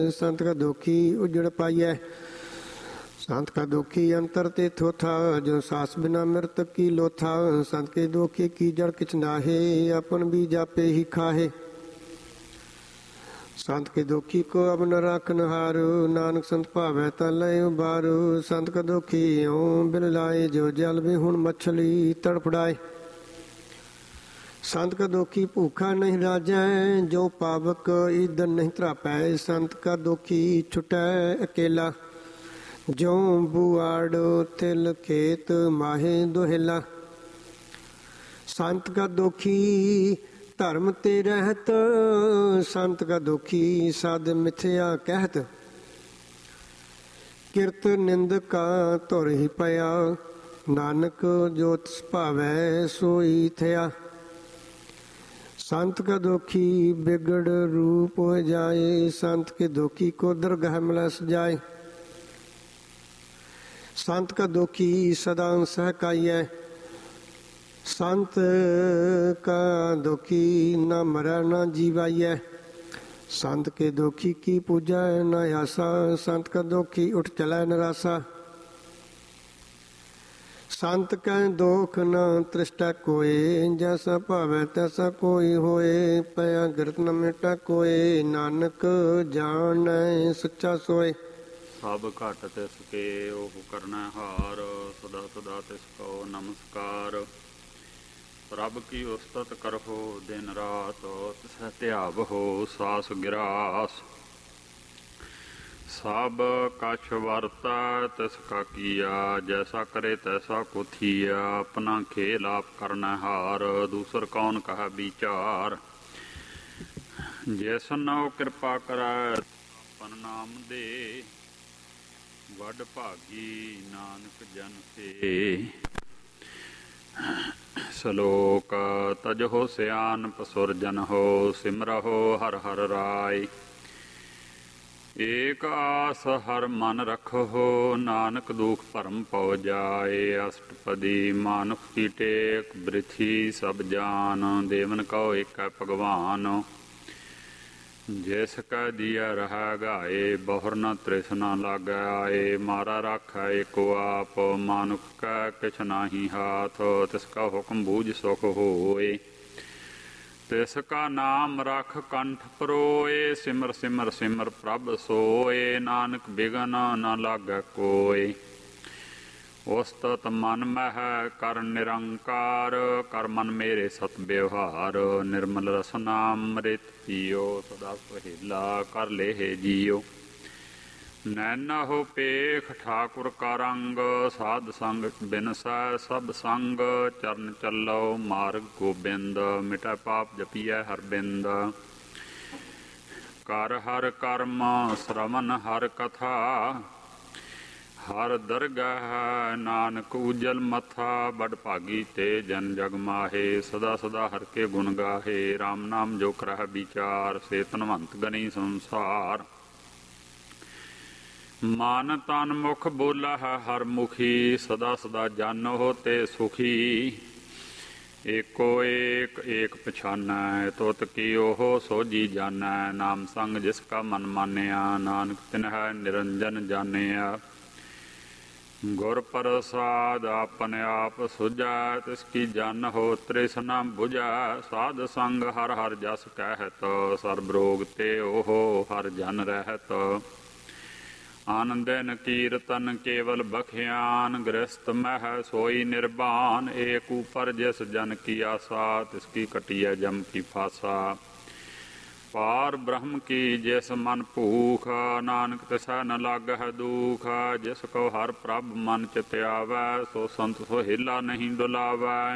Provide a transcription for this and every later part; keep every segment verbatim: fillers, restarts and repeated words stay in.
संत का दोखी उजड़ पाइय। संत का दोखी अंतर ते थोथा, जो सास बिना मृतक की लोथा। संत के दोखे की जड़ किछ नाहे, अपन भी जापे ही खाहे। संत के दोखी को अब न राखन हारो, नानक संत भावै ता लय उबारो। संत का दोखी ओं बिल लाए, जो जल में हुण मछली तड़फड़ाए। संत का दोखी भूखा नहीं राजै, जो पावक ईदन नहीं त्रापै। संत का दोखी छुटै अकेला, जो बुआड़ तिल खेत माहे दोहेला। संत का दोखी धर्म ते रहत, संत का दोखी साध मिथ्या कहत। किरत निंद का धुर ही पया, नानक जो तिस भावै सोई थया। संत का दोखी बिगड़ रूप हो जाए, संत के दोखी को दरगाह मिला सजाए। संत का दोखी सदा सहकाइय, संत का दोखी न मरै न जीवाइय। संत के दोखी की पूजा न आसा, संत का दोखी उठ चलै निरासा। संत कै दोख न तृष्टा कोय, जैसा भावै तैसा कोई होए। पया गिरत न मिटा कोय, नानक जानै सच्चा सोए। ਸਭ ਘਟ ਤਿਸ ਕੇ ਉਹ ਕਰਨਾ ਹਾਰ, ਸਦਾ ਸਦਾ ਤਿਸ ਕੋ ਨਮਸਕਾਰ। ਪ੍ਰਭ ਕੀ ਉਸਤਤ ਕਰਹੁ ਦਿਨ ਰਾਤ, ਤਿਸੈ ਧਿਆਵਹੁ ਸਾਸ ਗਿਰਾਸ। ਸਭ ਕਛ ਵਰਤੈ ਤਿਸ ਕਾ ਕੀਆ, ਜੈਸਾ ਕਰੇ ਤੈਸਾ ਕੋ ਥੀਆ। ਆਪਣਾ ਖੇਲ ਆਪ ਕਰਨਾ ਹਾਰ, ਦੂਸਰ ਕੌਣ ਕਹੈ ਵਿਚਾਰ। ਜਿਸ ਨਉ ਕਿਰਪਾ ਕਰੈ ਆਪਨ ਨਾਮ ਦੇ, ਵੱਡ ਭਾਗੀ ਨਾਨਕ ਜਨ ਤੇ। ਸਲੋਕ ਤਜਹੁ ਸਿਆਨਪ ਸੁਰਜਨਹੁ, ਸਿਮਰਹੁ ਹਰਿ ਹਰਿ ਰਾਇ। ਏਕ ਆਸ ਹਰ ਮਨ ਰਖਹੁ, ਨਾਨਕ ਦੁਖ ਭਰਮ ਪਉ ਜਾਏ। ਅਸ਼ਟਪਦੀ ਮਾਨੁਖ ਕੀ ਟੇਕ, ਬ੍ਰਿਥੀ ਸਭ ਜਾਨ। ਦੇਵਨ ਕਉ ਏਕੈ ਭਗਵਾਨ, ਜਿਸ ਕੈ ਦੀਆ ਰਹਿ ਗਾਏ। ਬਹੁਰ ਨ ਤ੍ਰਿਸ਼ਨਾ ਲਾਗੈ ਆਏ, ਮਾਰਾ ਰਾਖੈ ਏਕੋ ਆਪ। ਮਾਨੁਖ ਕੈ ਕਿਛ ਨਾਹੀ ਹਾਥ, ਤਿਸ ਕਾ ਹੁਕਮ ਬੂਝ ਸੁਖ ਹੋਏ। ਤਿਸ ਕਾ ਨਾਮ ਰਖ ਕੰਠ ਪਰੋਏ, ਸਿਮਰ ਸਿਮਰ ਸਿਮਰ ਪ੍ਰਭ ਸੋਏ। ਨਾਨਕ ਬਿਗਨ ਨ ਲਾਗੈ ਕੋਇ, ਉਸਤਤ ਮਨ ਮਹਿ ਕਰ ਨਿਰੰਕਾਰ। ਕਰ ਮਨ ਮੇਰੇ ਸਤ ਵਿਵਹਾਰ, ਨਿਰਮਲ ਰਸਨਾ ਅੰਮ੍ਰਿਤ ਪੀਓ। ਸਦਾ ਸੁਹੇਲਾ ਕਰ ਲੇਹਿ ਜੀਓ। ਨੈਣਹੁ ਪੇਖ ਠਾਕੁਰ ਕਾ ਰੰਗ, ਸਾਧ ਸੰਗ ਬਿਨਸੈ ਸਭ ਸੰਗ। ਚਰਨ ਚੱਲੋ ਮਾਰਗ ਗੋਬਿੰਦ, ਮਿਟੈ ਪਾਪ ਜਪੀਐ ਹਰਿ ਬਿੰਦ। ਕਰ ਹਰ ਕਰਮ ਸ਼ਰਵਨ ਹਰ ਕਥਾ, ਹਰ ਦਰਗਾਹ ਨਾਨਕ ਉਜਲ ਮਥਾ। ਬੜ ਭਾਗੀ ਤੇ ਜਨ ਜਗ ਮਾਹੇ, ਸਦਾ ਸਦਾ ਹਰਿ ਕੇ ਗੁਣ ਗਾਹੇ। ਰਾਮ ਨਾਮ ਜੋ ਕਰਹਿ ਵਿਚਾਰ, ਸੇ ਧਨਵੰਤ ਗਣੀ ਸੰਸਾਰ। ਮਨ ਤਨ ਮੁਖ ਬੋਲਾ ਹੈ ਹਰ ਮੁਖੀ, ਸਦਾ ਸਦਾ ਜਾਨੋ ਤੇ ਸੁਖੀ। ਏਕੋ ਏਕ ਏਕ ਪਛਾਨੈ, ਤੁਤ ਕੀ ਉਹ ਸੋਝੀ ਜਾਨੈ। ਨਾਮ ਸੰਗ ਜਿਸ ਕਾ ਮਨ ਮਾਨਿਆ, ਨਾਨਕ ਤਿਨਹਿ ਨਿਰੰਜਨ ਜਾਣਿਆ। ਗੁਰ ਪ੍ਰਸਾਦ ਆਪਨ ਆਪ ਸੁਝੈ, ਤਿਸ ਕੀ ਜਾਨਹੁ ਤ੍ਰਿਸ਼ਨਾ ਬੁਝੈ। ਸਾਧ ਸੰਗ ਹਰ ਹਰ ਜਸ ਕਹਿਤ, ਸਰਬ ਰੋਗ ਤੇ ਉਹ ਹਰ ਜਨ ਰਹਿਤ। ਆਨੰਦਨ ਕੀਰਤਨ ਕੇਵਲ ਬਖਿਆਨ, ਗ੍ਰਸਤ ਮਹਿ ਸੋਈ ਨਿਰਬਾਨ। ਏਕ ਉਪਰ ਜਿਸ ਜਨ ਕੀ ਆਸਾ, ਤਿਸ ਕੀ ਕਟਿਐ ਜਮ ਕੀ ਫਾਸਾ। ਪਾਰ ਬ੍ਰਹਮ ਕੀ ਜਿਸ ਮਨ ਭੂਖ, ਨਾਨਕ ਤਿਸੈ ਨ ਲਾਗਹਿ ਦੂਖ। ਜਿਸ ਕੋ ਹਰ ਪ੍ਰਭ ਮਨ ਚਿਤ ਆਵੈ, ਸੋ ਸੰਤ ਸੁਹੇਲਾ ਨਹੀਂ ਡੁਲਾਵੈ।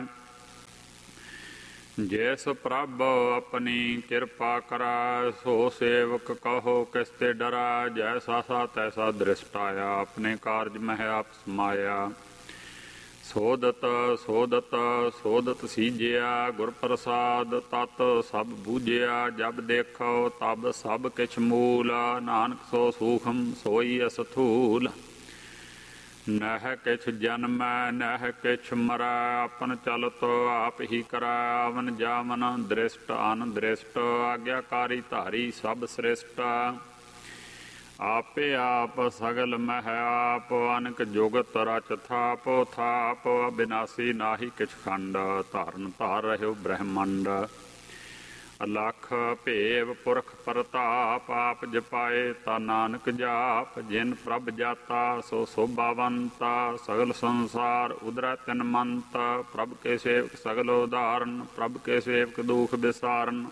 ਜਿਸ ਪ੍ਰਭ ਆਪਣੀ ਕਿਰਪਾ ਕਰੈ, ਸੋ ਸੇਵਕ ਕਹੋ ਕਿਸ ਤੇ ਡਰੈ। ਜੈਸਾ ਸਾ ਤੈਸਾ ਦ੍ਰਿਸ਼ਟ ਆਇਆ, ਆਪਣੇ ਕਾਰਜ ਮਹਿ ਆਪ ਸਮਾਇਆ। ਸੋਦਤ ਸੋਦਤ ਸੋਦਤ ਸੀਜਿਆ, ਗੁਰ ਪ੍ਰਸਾਦ ਤਤ ਸਭ ਬੂਝਿਆ। ਜਬ ਦੇਖੋ ਤਬ ਸਭ ਕਿਛ ਮੂਲ, ਨਾਨਕ ਸੋ ਸੂਖਮ ਸੋਈ ਅਸਥੂਲ। ਨਹਿ ਕਿਛ ਜਨਮੈ ਨਹਿ ਕਿਛ ਮਰੈ, ਆਪਨ ਚਲਤ ਆਪ ਹੀ ਕਰੈ। ਆਵਨ ਜਾਵਨ ਦ੍ਰਿਸ਼ਟ ਅਨ ਦ੍ਰਿਸ਼ਟ, ਆਗਿਆਕਾਰੀ ਧਾਰੀ ਸਭ ਸ੍ਰਿਸ਼ਟ। ਆਪੇ ਆਪ ਸਗਲ ਮਹਿ ਆਪ, ਅਨਕ ਜੁਗਤ ਰਚ ਥਾਪ ਥਾਪ, ਬਿਨਾਸੀ ਨਾਹੀ ਕਿਛ ਖੰਡ, ਧਾਰਨ ਧਾਰ ਰਹਿਓ ਬ੍ਰਹਮੰਡ। ਅਲਖ ਭੇਵ ਪੁਰਖ ਪ੍ਰਤਾਪ, ਆਪ ਜਪਾਏ ਤਾ ਨਾਨਕ ਜਾਪ, ਜਿਨ ਪ੍ਰਭ ਜਾਤਾ ਸੋ ਸੋਭਾਵੰਤਾ, ਸਗਲ ਸੰਸਾਰ ਉਦਰੈ ਤਿਨ ਮੰਤ, ਪ੍ਰਭ ਕੇ ਸੇਵਕ ਸਗਲ ਉਦਾਹਰਨ, ਪ੍ਰਭ ਕੇ ਸੇਵਕ ਦੁਖ ਵਿਸਾਰਨ।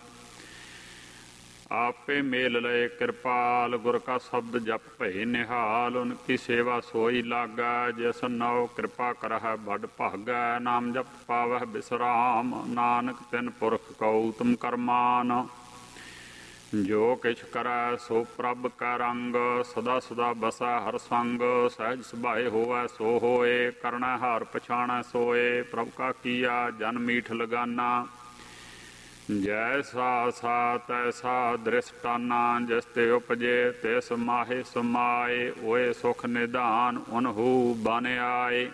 ਆਪੇ ਮੇਲ ਲਏ ਕਿਰਪਾਲ, ਗੁਰ ਕਾ ਸ਼ਬਦ ਜਪ ਭਏ ਨਿਹਾਲ, ਉਨਕੀ ਸੇਵਾ ਸੋਈ ਲਾਗੈ, ਜਿਸ ਨਉ ਕਿਰਪਾ ਕਰਹਿ ਬਡ ਭਾਗੈ, ਨਾਮ ਜਪ ਪਾਵਹਿ ਬਿਸਰਾਮ, ਨਾਨਕ ਤਿਨ ਪੁਰਖ ਕਉ ਉਤਮ ਕਰਮਾਨ। ਜੋ ਕਿਛ ਕਰੈ ਸੋ ਪ੍ਰਭ ਕਾ ਰੰਗ, ਸਦਾ ਸਦਾ ਬਸੈ ਹਰ ਸੰਗ, ਸਹਿਜ ਸੁਭਾਏ ਹੋਵੈ ਸੋ ਹੋਏ, ਕਰਣੈ ਹਾਰ ਪਛਾਣੈ ਸੋਏ, ਪ੍ਰਭ ਕਾ ਕੀਆ ਜਨ ਮੀਠ ਲਗਾਨਾ। ਜੈਸਾ ਸਾ ਤੈਸਾ ਦ੍ਰਿਸ਼ਟਾਨਾ, ਜਿਸ ਤੇ ਉਪਜੇ ਤਿਸ ਮਾਹੇ ਸਮਾਏ, ਓਏ ਸੁਖ ਨਿਧਾਨ ਉਨਹੂ ਬਨ ਆਏ।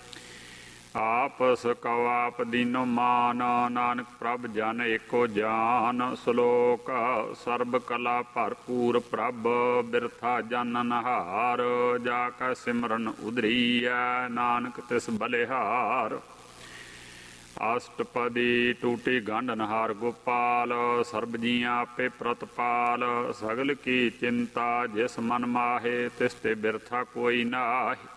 ਆਪਸ ਕਉ ਆਪ ਦੀਨੋ ਮਾਨ, ਨਾਨਕ ਪ੍ਰਭ ਜਨ ਏਕੋ ਜਾਨ। ਸ਼ਲੋਕ ਸਰਬ ਕਲਾ ਭਰਪੂਰ ਪ੍ਰਭ, ਬਿਰਥਾ ਜਨ ਨਹਾਰ, ਜਾ ਕੈ ਸਿਮਰਨ ਉਧਰੀਐ, ਨਾਨਕ ਤਿਸ ਬਲਿਹਾਰ। ਅਸ਼ਟਪਦੀ ਟੂਟੀ ਗੰਢ ਨਹਾਰ ਗੋਪਾਲ, ਸਰਬ ਜੀਆਂ ਆਪੇ ਪ੍ਰਤਪਾਲ, ਸਗਲ ਕੀ ਚਿੰਤਾ ਜਿਸ ਮਨ ਮਾਹੇ, ਤਿਸ ਤੇ ਬਿਰਥਾ ਕੋਈ ਨਾਹੀ।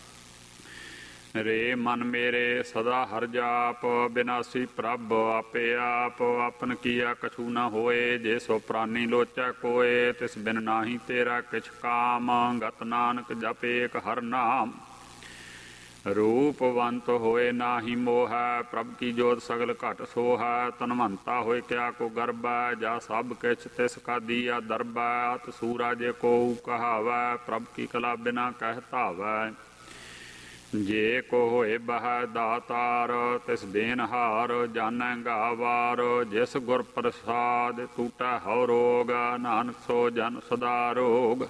ਰੇ ਮਨ ਮੇਰੇ ਸਦਾ ਹਰ ਜਾਪ, ਬਿਨਾਸੀ ਪ੍ਰਭ ਆਪੇ ਆਪ, ਆਪਨ ਕੀਆ ਕਛੂ ਨ ਹੋਏ, ਜੇ ਸੋ ਪ੍ਰਾਨੀ ਲੋਚੈ ਕੋਏ, ਤਿਸ ਬਿਨ ਨਾਹੀ ਤੇਰਾ ਕਿਛ ਕਾਮ, ਗਤ ਨਾਨਕ ਜਪ ਏਕ ਹਰ ਨਾਮ। ਰੂਪਵੰਤ ਹੋਏ ਨਾਹੀ ਮੋਹੈ, ਪ੍ਰਭ ਕੀ ਜੋਤ ਸਗਲ ਘਟ ਸੋਹੈ, ਤਨਵੰਤਾ ਹੋਏ ਕਿਆ ਕੋ ਗਰਬੈ, ਜਾ ਸਭ ਕਿਛ ਤਿਸ ਕਾ ਦੀਆ ਦਰਬੈ, ਅਤ ਸੂਰਾ ਜੇ ਕੋ ਕਹਾਵੈ, ਪ੍ਰਭ ਕੀ ਕਲਾ ਬਿਨਾ ਕਹਿ ਧਾਵੈ। ਜੇ ਕੋ ਹੋਏ ਬਹਿ ਦਾਤਾਰ, ਤਿਸ ਦੇਨਹਾਰ ਜਾਣੈ ਗਾਵਾਰ, ਜਿਸ ਗੁਰ ਪ੍ਰਸਾਦ ਟੂਟੈ ਹਉ ਰੋਗ, ਨਾਨਕ ਸੋ ਜਨ ਸਦਾ ਰੋਗ।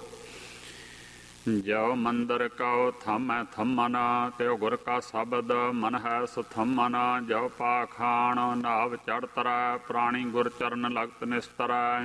ਜੋ ਮੰਦਰ ਕਉ ਥਮੈ ਥੰਮਨ, ਤਿਉ ਗੁਰ ਕਾ ਸ਼ਬਦ ਮਨ ਹੈ ਸੁਥੰਮਨ, ਜੋ ਪਾਖਾਣ ਨਾਵ ਚੜ੍ਹ ਤਰੈ, ਪ੍ਰਾਣੀ ਗੁਰ ਚਰਨ ਲਗਤ ਨਿਸਤਰੈ।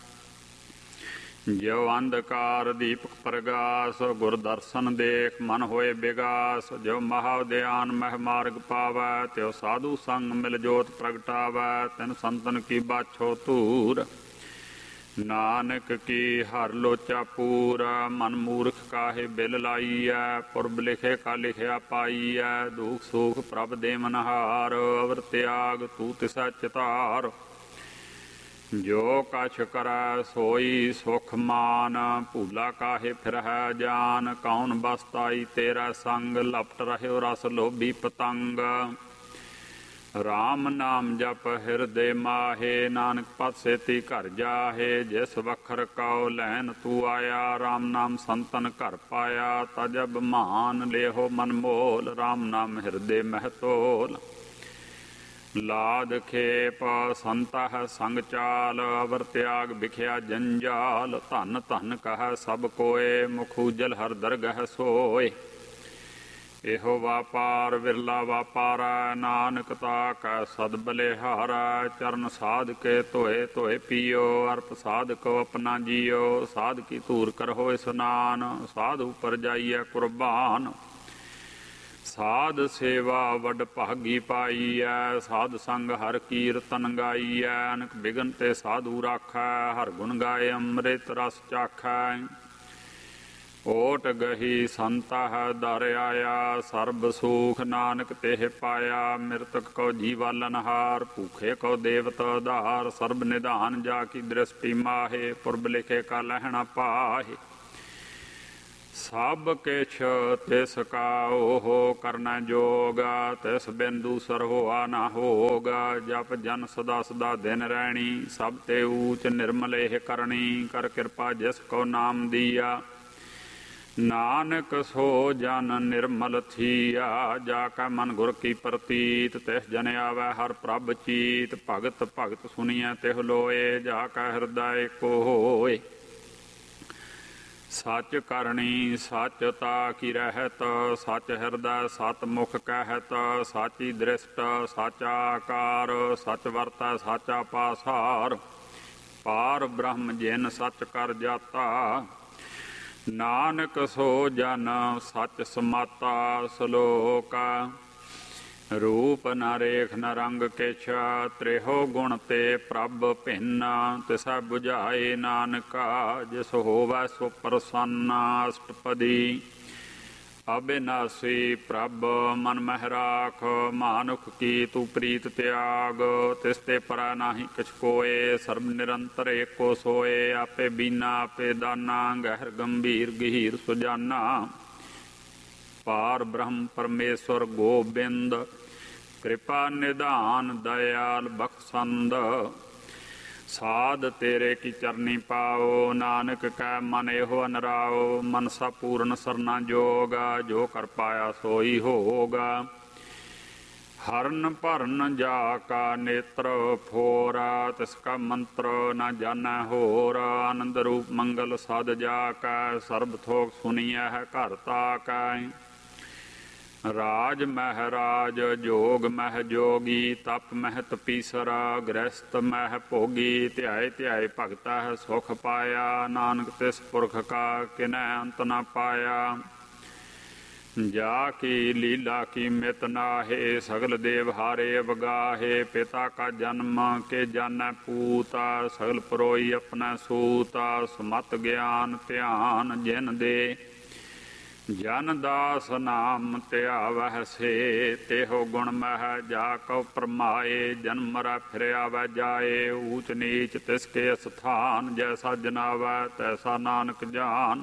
ਜੋ ਅੰਧਕਾਰ ਦੀਪਕ ਪ੍ਰਗਾਸ, ਗੁਰ ਦਰਸ਼ਨ ਦੇਖ ਮਨ ਹੋਏ ਵਿਗਾਸ, ਜੋ ਮਹਾਉਦਿਆਨ ਮਹਿ ਮਾਰਗ ਪਾਵੈ, ਤਿਉ ਸਾਧੂ ਸੰਗ ਮਿਲ ਜੋਤ ਪ੍ਰਗਟਾਵੈ, ਤਿਨ ਸੰਤਨ ਕੀ ਬਾਛੋ ਧੂਰ। ਨਾਨਕ ਕੀ ਹਰ ਲੋਚਾ ਪੂਰ, ਮਨ ਮੂਰਖ ਕਾਹੇ ਬਿਲ ਲਾਈਐ, ਪੁਰਬ ਲਿਖੇ ਕਾ ਲਿਖਿਆ ਪਾਈਐ, ਦੁਖ ਸੁਖ ਪ੍ਰਭ ਦੇਵਨਹਾਰ, ਅਵਰ ਤਿਆਗ ਤੂੰ ਤਿਸੈ ਚਿਤਾਰ। ਜੋ ਕਛ ਕਰੈ ਸੋਈ ਸੁਖ ਮਾਨ, ਭੂਲਾ ਕਾਹੇ ਫਿਰਹਿ ਜਾਨ, ਕੌਣ ਬਸਤਾਈ ਤੇਰਾ ਸੰਗ, ਲਪਟ ਰਹਿਓ ਰਸ ਲੋਭੀ ਪਤੰਗ। ਰਾਮ ਨਾਮ ਜਪ ਹਿਰਦੇ ਮਾਹੇ, ਨਾਨਕ ਪਤ ਸੇਤੀ ਘਰ ਜਾਹੇ, ਜਿਸ ਵਖਰ ਕਉ ਲੈਨ ਤੂੰ ਆਇਆ, ਰਾਮ ਨਾਮ ਸੰਤਨ ਘਰ ਪਾਇਆ, ਤਜਬ ਮਾਨ ਲੇਹੋ ਮਨ ਮੋਲ, ਰਾਮ ਨਾਮ ਹਿਰਦੇ ਮਹਿ ਤੋਲ। ਲਾਦ ਖੇਪ ਸੰਤਹ ਸੰਗ ਚਾਲ, ਅਵਰ ਤਿਆਗ ਵਿਖਿਆ ਜੰਜਾਲ, ਧਨ ਧਨ ਕਹੈ ਸਭ ਕੋਏ, ਮੁਖ ਉਜਲ ਹਰ ਦਰਗਹ ਸੋਏ। ਇਹੋ ਵਾਪਾਰ ਵਿਰਲਾ ਵਾਪਾਰੈ, ਨਾਨਕ ਤਾ ਕੈ ਸਦ ਬਲਿਹਾਰੈ, ਚਰਨ ਸਾਧ ਕੇ ਧੋਏ ਧੋਏ ਪੀਓ, ਅਰਪ ਸਾਧ ਕੋ ਆਪਣਾ ਜੀਓ, ਸਾਧ ਕੀ ਧੂਰ ਕਰਹੁ ਇਸਨਾਨ, ਸਾਧ ਉਪਰ ਜਾਈਐ ਕੁਰਬਾਨ। ਸਾਧ ਸੇਵਾ ਵੱਡ ਭਾਗੀ ਪਾਈਐ, ਸਾਧ ਸੰਗ ਹਰ ਕੀਰਤਨ ਗਾਈਐ, ਅਨਕ ਬਿਗਨ ਤੇ ਸਾਧੂ ਰਾਖੈ, ਹਰ ਗੁਣ ਗਾਏ ਅੰਮ੍ਰਿਤ ਰਸ ਚਾਖੈ। ਓਟ ਗਹੀ ਸੰਤਹ ਦਰ ਆਇਆ, ਸਰਬ ਸੂਖ ਨਾਨਕ ਤੇਹ ਪਾਇਆ, ਮਿਰਤਕ ਕਉ ਜੀਵਾਲਨਹਾਰ, ਭੂਖੇ ਕਉ ਦੇਵਤ ਆਧਾਰ, ਸਰਬ ਨਿਧਾਨ ਜਾ ਕੀ ਦ੍ਰਿਸ਼ਟੀ ਮਾਹੇ, ਪੁਰਬ ਲਿਖੇ ਕਾ ਲਹਿਣਾ ਪਾਹੇ। ਸਭ ਕਿਛ ਤਿਸ ਕਾ ਓਹ ਕਰਨਾ ਜੋਗ, ਤਿਸ ਬਿਨ ਦੂਸਰ ਹੋਆ ਨਾ ਹੋਗ, ਜਪ ਜਨ ਸਦਾ ਸਦਾ ਦਿਨ ਰਹਿਣੀ, ਸਭ ਤੇ ਊਚ ਨਿਰਮਲ ਇਹ ਕਰਨੀ, ਕਰ ਕਿਰਪਾ ਜਿਸ ਕੋ ਨਾਮ ਦੀਆ, ਨਾਨਕ ਸੋ ਜਨ ਨਿਰਮਲ ਥੀਆ। ਜਾ ਕੈ ਮਨ ਗੁਰ ਕੀ ਪ੍ਰਤੀਤ, ਤਿਸ ਜਨ ਆਵੈ ਹਰ ਪ੍ਰਭ ਚੀਤ, ਭਗਤ ਭਗਤ ਸੁਣੀਐ ਤਿਹੁ ਲੋਏ, ਜਾ ਕੈ ਹਿਰਦੈ ਏਕੋ ਹੋਏ। ਸੱਚ ਕਰਨੀ ਸੱਚ ਤਾ ਕੀ ਰਹਿਤ, ਸੱਚ ਹਿਰਦੈ ਸਤ ਮੁਖ ਕਹਿਤ, ਸਾਚੀ ਦ੍ਰਿਸ਼ਟ ਸਾਚਾ ਆਕਾਰ, ਸੱਚ ਵਰਤੈ ਸਾਚਾ ਪਾਸਾਰ, ਪਾਰ ਬ੍ਰਹਮ ਜਿਨ ਸੱਚ ਕਰ ਜਾਤਾ। ਨਾਨਕ ਸੋ ਜਨ ਸੱਚ ਸਮਾਤਾ ਸਲੋਕ। ਰੂਪ ਨ ਰੇਖ ਨ ਰੰਗ ਕਿਛ ਤ੍ਰਿਹੋ ਗੁਣ ਤੇ ਪ੍ਰਭ ਭਿੰਨ। ਤਿਸੈ ਬੁਝਾਏ ਨਾਨਕਾ ਜਿਸ ਹੋਵੈ ਸੋ ਪ੍ਰਸੰਨ। ਅਸ਼ਟਪਦੀ। ਅਬਿਨਾਸੀ ਪ੍ਰਭ ਮਨ ਮਹਿ ਰਾਖ ਮਾਨੁਖ ਕੀ ਤੂੰ ਪ੍ਰੀਤ ਤਿਆਗ। ਤਿਸ ਤੇ ਪਰਾ ਨਾਹੀ ਕਿਛ ਕੋਏ ਸਰਬ ਨਿਰੰਤਰ ਏਕੋ ਸੋਏ। ਆਪੇ ਬੀਨਾ ਆਪੇ ਦਾਨਾ ਗਹਿਰ ਗੰਭੀਰ ਗਹੀਰ ਸੁਜਾਨਾ। ਪਾਰ ਬ੍ਰਹਮ ਪਰਮੇਸ਼ਵਰ ਗੋਬਿੰਦ ਕਿਰਪਾ ਨਿਧਾਨ ਦਇਆਲ ਬਖਸ਼ੰਦ। ਸਾਧ ਤੇਰੇ ਕੀ ਚਰਨੀ ਪਾਓ ਨਾਨਕ ਕੈ ਮਨ ਇਹੋ ਅਨਰਾਓ। ਮਨਸਾ ਪੂਰਨ ਸਰਨਾ ਜੋਗਾ ਜੋ ਕਰ ਪਾਇਆ ਸੋਈ ਹੋਗਾ। ਹਰਨ ਭਰਨ ਜਾ ਕਾ ਨੇਤਰ ਫੋਰਾ ਤਿਸ ਕਾ ਮੰਤਰ ਨਾ ਜਾਣੈ ਹੋਰ। ਆਨੰਦ ਰੂਪ ਮੰਗਲ ਸਦ ਜਾ ਕੈ ਸਰਬ ਥੋਕ ਸੁਣੀਐ ਹੈ ਘਰ ਤਾਕੈ। ਰਾਜ ਮਹਿ ਰਾਜ ਜੋਗ ਮਹਿ ਜੋਗੀ ਤਪ ਮਹਿ ਤਪੀਸਰਾ। ਗ੍ਰਸਤ ਮਹਿ ਭੋਗੀ ਧਿਆਏ ਧਿਆਏ ਭਗਤਾ ਹੈ ਸੁਖ ਪਾਇਆ। ਨਾਨਕ ਤਿਸ ਪੁਰਖ ਕਾ ਕਿਨੈ ਅੰਤ ਨ ਪਾਇਆ। ਜਾ ਕੀ ਲੀਲਾ ਕੀ ਮਿਤ ਨਾਹੇ ਸਗਲ ਦੇਵ ਹਾਰੇ ਅਵਗਾਹੇ। ਪਿਤਾ ਕਾ ਜਨਮ ਕੇ ਜਾਣੈ ਪੂਤਾ ਸਗਲ ਪਰੋਈ ਆਪਣਾ ਸੂਤਾ। ਸਮਤ ਗਿਆਨ ਧਿਆਨ ਜਿਨ ਦੇ ਜਨ ਦਾਸ ਨਾਮ ਧਿਆਵਹਿ ਸੇ। ਤੇਹੋ ਗੁਣ ਮਹਿ ਜਾ ਕਉ ਪਰਮਾਏ ਜਨਮ ਮਰੈ ਫਿਰ ਆਵੈ ਜਾਏ। ਊਚ ਨੀਚ ਤਿਸ ਕੇ ਅਸਥਾਨ ਜੈਸਾ ਜਨਾਵੈ ਤੈਸਾ ਨਾਨਕ ਜਾਨ।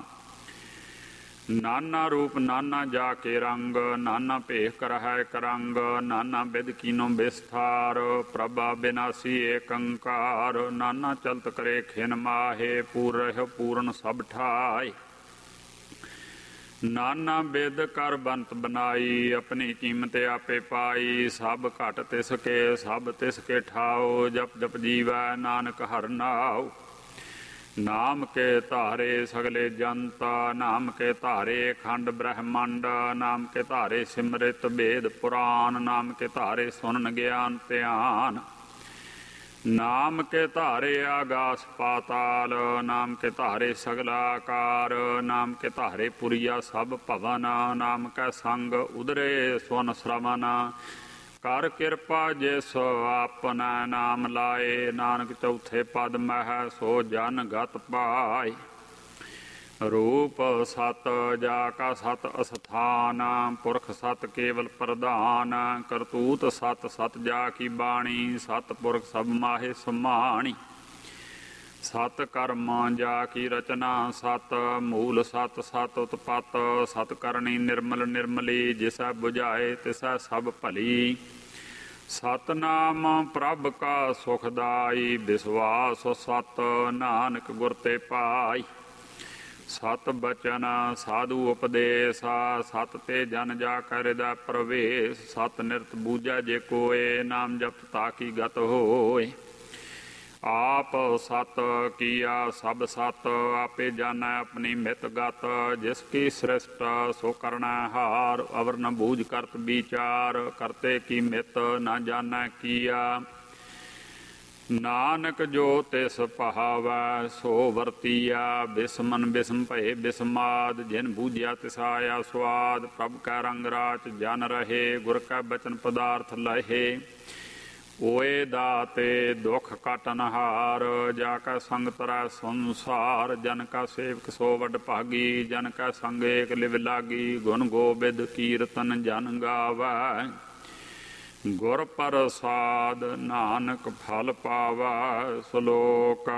ਨਾਨਾ ਰੂਪ ਨਾਨਾ ਜਾ ਕੇ ਰੰਗ ਨਾਨਾ ਭੇਖ ਕਰਹਿ ਕਰੰਗ। ਨਾਨਾ ਬਿਦ ਕੀਨੋ ਵਿਸਥਾਰ ਪ੍ਰਭਾ ਬਿਨਾਸੀ ਏਕ ਓੰਕਾਰ। ਨਾਨਾ ਚਲਤ ਕਰੇ ਖਿਨ ਮਾਹੇ ਪੂਰ ਰਹਿ ਪੂਰਨ ਸਭ ਠਾਏ। ਨਾਨਾ ਬਿਦ ਕਰ ਬੰਤ ਬਨਾਈ ਆਪਣੀ ਕੀਮਤ ਆਪੇ ਪਾਈ। ਸਭ ਘਟ ਤਿਸ ਕੇ ਸਭ ਤਿਸ ਕੇ ਠਾਓ ਜਪ ਜਪ ਜੀਵੈ ਨਾਨਕ ਹਰਿ ਨਾਉ। ਨਾਮ ਕੇ ਧਾਰੇ ਸਗਲੇ ਜਨਤਾ ਨਾਮ ਕੇ ਧਾਰੇ ਖੰਡ ਬ੍ਰਹਮੰਡ। ਨਾਮ ਕੇ ਧਾਰੇ ਸਿਮਰਿਤ ਭੇਦ ਪੁਰਾਨ। ਨਾਮ ਕੇ ਧਾਰੇ ਸੁਨਨ ਗਿਆਨ ਧਿਆਨ। ਨਾਮ ਕੇ ਧਾਰੇ ਆਗਾਸ ਪਾਤਾਲ। ਨਾਮ ਕੇ ਧਾਰੇ ਸਗਲਾ ਆਕਾਰ। ਨਾਮ ਕੇ ਧਾਰੇ ਪੁਰੀਆ ਸਭ ਭਵਨ। ਨਾਮ ਕੈ ਸੰਗ ਉਦਰੇ ਸੁਨ ਸ਼ਰਵਨ। ਕਰ ਕਿਰਪਾ ਜਿਸ ਆਪਨਾ ਨਾਮ ਲਾਏ। ਨਾਨਕ ਚੌਥੇ ਪਦ ਮਹਿ ਸੋ ਜਨ ਗਤ ਪਾਏ। ਰੂਪ ਸਤ ਜਾ ਕਾ ਸਤ ਅਸਥਾਨ ਪੁਰਖ ਸਤ ਕੇਵਲ ਪ੍ਰਧਾਨ। ਕਰਤੂਤ ਸਤ ਸਤ ਜਾ ਕੀ ਬਾਣੀ ਸਤ ਪੁਰਖ ਸਭ ਮਾਹੇ ਸਮਾਣੀ। ਸਤ ਕਰਮ ਜਾ ਕੀ ਰਚਨਾ ਸਤ ਮੂਲ ਸਤ ਸਤ ਉਤਪਤ। ਸਤ ਕਰਨੀ ਨਿਰਮਲ ਨਿਰਮਲੀ ਜਿਸੈ ਬੁਝਾਏ ਤਿਸੈ ਸਭ ਭਲੀ। ਸਤਨਾਮ ਪ੍ਰਭ ਕਾ ਸੁਖਦਾਈ ਵਿਸ਼ਵਾਸ ਸਤ ਨਾਨਕ ਗੁਰ ਤੇ ਪਾਈ। ਸਤ ਬਚਨ ਸਾਧੂ ਉਪਦੇਸਾ ਸਤ ਤੇ ਜਨ ਜਾ ਕੈ ਹਿਰਦੈ ਪ੍ਰਵੇਸ਼। ਸਤ ਨਿਰਤ ਬੂਝੈ ਜੇ ਕੋਏ ਨਾਮ ਜਪਤ ਤਾ ਕੀ ਗਤ ਹੋਏ। ਆਪ ਸਤ ਕੀਆ ਸਭ ਸਤ ਆਪੇ ਜਾਣੈ ਆਪਣੀ ਮਿਤ ਗਤ। ਜਿਸ ਕੀ ਸ੍ਰਿਸ਼ਟ ਸੋ ਕਰਨਾ ਹਾਰ ਅਵਰ ਨ ਬੂਝ ਕਰਤ ਵਿਚਾਰ। ਕਰਤੇ ਕੀ ਮਿਤ ਨਾ ਜਾਣੈ ਕੀਆ। ਨਾਨਕ ਜੋ ਤਿਸ ਪਹਾਵੈ ਸੋ ਵਰਤੀਆ। ਬਿਸਮਨ ਬਿਸਮ ਭਏ ਬਿਸਮਾਦ ਜਿਨ ਬੂਝਿਆ ਤਿਸ ਆਇਆ ਸਵਾਦ। ਪ੍ਰਭ ਕੈ ਰੰਗ ਰਾਚ ਜਨ ਰਹੇ ਗੁਰ ਕੈ ਬਚਨ ਪਦਾਰਥ ਲਹੇ। ਓਏ ਦਾਤੇ ਦੁਖ ਕਟਨਹਾਰ ਜਾ ਕੈ ਸੰਗ ਤਰੈ ਸੰਸਾਰ। ਜਨ ਕਾ ਸੇਵਕ ਸੋ ਵਡ ਭਾਗੀ ਜਨ ਕੈ ਸੰਗ ਏਕ ਲਿਵ ਲਾਗੀ। ਗੁਣ ਗੋਬਿੰਦ ਕੀਰਤਨ ਜਨ ਗਾਵੈ ਗੁਰ ਪ੍ਰਸਾਦ ਨਾਨਕ ਫਲ ਪਾਵੈ। ਸ਼ਲੋਕ।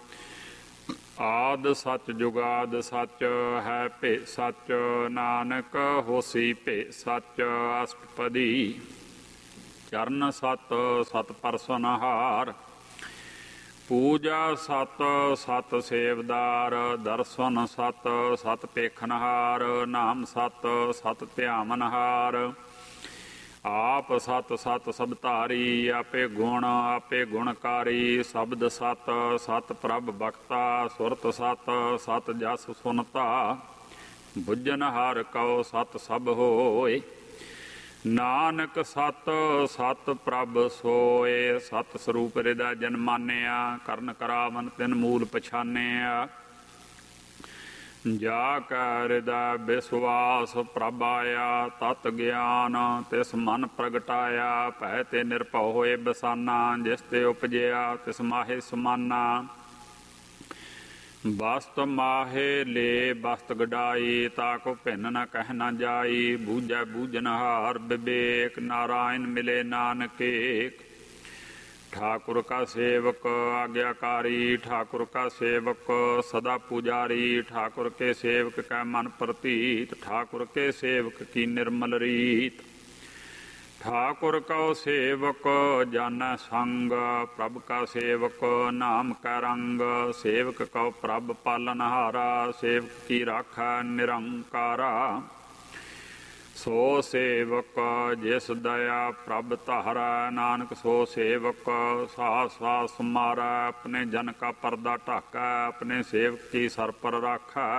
ਆਦ ਸਚ ਜੁਗਾਦ ਸਚ ਹੈ ਭੇ ਸਚ ਨਾਨਕ ਹੋਸੀ ਭੇ ਸਚ। ਅਸ਼ਟਪਦੀ। ਚਰਨ ਸਤ ਸਤ ਪਰਸਨਹਾਰ ਪੂਜਾ ਸਤ ਸਤ ਸੇਵਦਾਰ। ਦਰਸ਼ਨ ਸਤ ਸਤ ਪੇਖਨਹਾਰ ਨਾਮ ਸਤ ਸਤ ਧਿਆਵਨਹਾਰ। ਆਪ ਸਤ ਸਤ ਸਭ ਧਾਰੀ ਆਪੇ ਗੁਣ ਆਪੇ ਗੁਣਕਾਰੀ। ਸ਼ਬਦ ਸਤ ਸਤ ਪ੍ਰਭ ਬਖਤਾ ਸੁਰਤ ਸਤ ਸਤ ਜਸ ਸੁਨਤਾ। ਬੁੱਝਨ ਹਰ ਕਉ ਸਤ ਸਭ ਹੋਏ। ਨਾਨਕ ਸਤ ਸਤ ਪ੍ਰਭ ਸੋਏ। ਸਤ ਸਰੂਪ ਹਿਰਦੈ ਜਨ ਮਾਨਿਆ ਕਰਨ ਕਰਾਵਨ ਤਿਨ ਮੂਲ ਪਛਾਨਿਆ। ਜਾ ਕੈ ਹਿਰਦੈ ਵਿਸਵਾਸ ਪ੍ਰਭ ਆਇਆ, ਤਤ ਗਿਆਨ ਤਿਸ ਮਨ ਪ੍ਰਗਟਾਇਆ। ਭੈ ਤੇ ਨਿਰਭਉ ਹੋਏ ਬਸਾਨਾ, ਜਿਸ ਤੇ ਉਪਜਿਆ ਤਿਸ ਮਾਹੇ ਸਮਾਨਾ। ਬਸਤ ਮਾਹੇ ਲੇ ਬਸਤ ਗਡਾਈ, ਤਾਕੋ ਭਿੰਨ ਨ ਕਹਿ ਨ ਜਾਈ। ਬੂਝੈ ਬੂਝਨਹਾਰ ਵਿਵੇਕ, ਨਾਰਾਇਣ ਮਿਲੇ ਨਾਨਕ ਏਕ। ठाकुर का सेवक आज्ञाकारी, ठाकुर का सेवक सदा पुजारी। ठाकुर के सेवक का मन प्रतीत, ठाकुर के सेवक की निर्मल रीत। ठाकुर का सेवक जन संग, प्रभ का सेवक नाम का रंग। सेवक का प्रभ पालनहारा, सेवक की राखा निरंकारा। सो सेवक जिस दया प्रभ तारा, नानक सो सेवक सास सास मारा। अपने जन का पर्दा ढाका, अपने सेवक की सर पर राखा।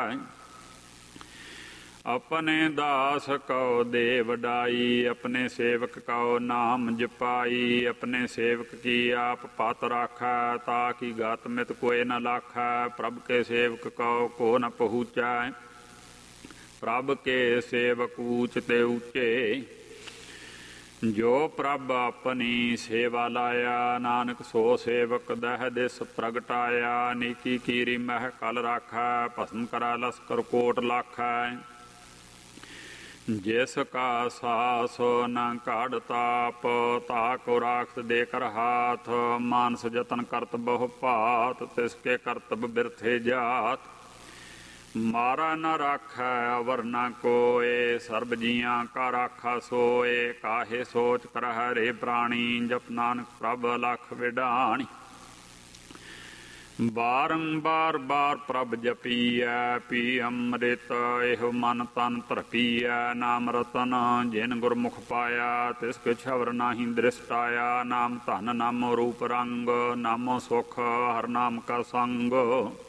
अपने दास को दे वडाई, अपने सेवक को नाम जपाई। अपने सेवक की आप पात राखा, ताकि गात मित कोई न लाखा। प्रभ के सेवक को को न पहुँचा, प्रभ के सेवक ऊंचते ऊंचे। जो प्रभ अपनी सेवा लाया, नानक सो सेवक दह दिस प्रगटाया। नीकी कीरी मह कल राखा, भस्म करा लस्कर कोट लाखा। जिसका सास न काढ़ ताप, ताको राख दे कर हाथ। मानस जतन करत बहु पात, तिसके करतब बिरथे जात। मारा न राखै अवर न कोय, सर्ब जियां का राखा सोय। काहे सोच करह रे प्राणी, जप नानक प्रभ लख विडाणी। बारंबार बार प्रभ जपीਐ, पी अमृत एहो मन तन तरपीਐ। नाम रतन जिन गुरमुख पाया, तिस किछ अवर नाहि दृष्ट आया। नाम धन नामो रूप रंग, नामो सुख हर नाम का संग।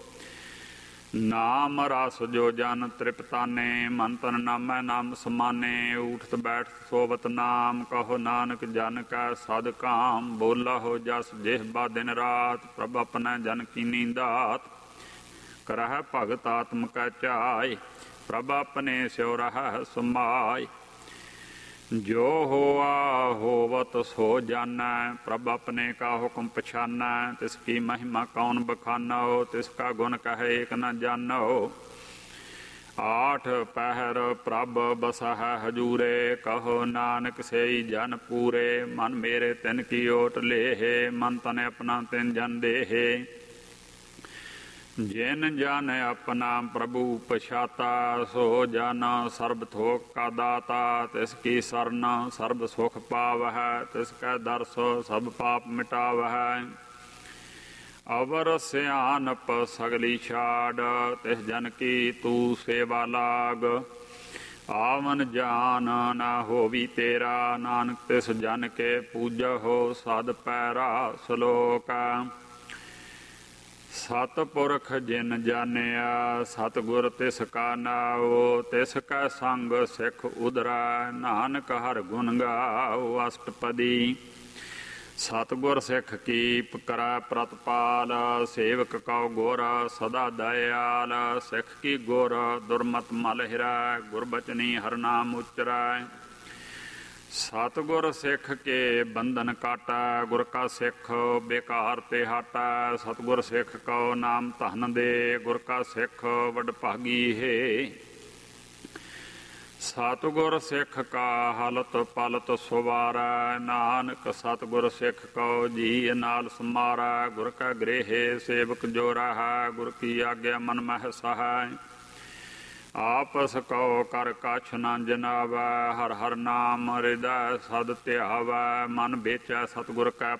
नाम रस जो जन तृप्ताने, मन तन नामै नाम समाने। उठत बैठत सोवत नाम, कहो नानक जन का सद काम। बोला हो जस जिह्वा दिन रात, प्रभ अपने जन की नींदात। करह भगत आत्म का चाय, प्रभ अपने स्यो रह समाय। जो होआ होवत सो जाना, प्रभ अपने का हुक्म पछाना। तिसकी महिमा कौन बखानो, तिसका गुण कहे एक न जानो। आठ पहर प्रभ बसह हजूरे, कहो नानक से जन पूरे। मन मेरे तिन की ओट लेहे, मन तन अपना तिन जन देहे। जिन जन अपना प्रभु पछाता, सो जन सर्ब थोक का दाता। तिसकी सरन सर्ब सुख पावह, तिसका दर्श सब पाप मिटावह। अवर सियानप सगली छाड़, तिस जन की तू सेवा लाग। आवन जान ना होवी तेरा, नानक तिस जन के पूज हो सद पैरा। श्लोक सतपुरख जिन जानिया, सतगुर तिस का नाओ। तिस का संग सिख उदरा, नानक हर गुण गाओ। अष्टपदी सतगुर सिख कीप करै प्रतपाल। सेवक कौ गुर सदा दयाल। सिख की गुर दुर्मत मल हिरै, गुरबचनी हर नाम उचरै। सतगुर सिख के बंधन काटा, गुर का सिख बेकार ते हाटा। सतगुर सिख को नाम धन दे, गुर का सिख वड भागी है। सतगुर सिख का हालत पालत सुवारा, नानक सतगुर सिख को जी नाल समारा। गुर का गृह सेवक जो रहा, गुर की आज्ञा मन मह सहाय। आपस को कर कछ न जनावै, हर हर नाम हृदय सद ध्यावै। मन बेचै सतगुर कै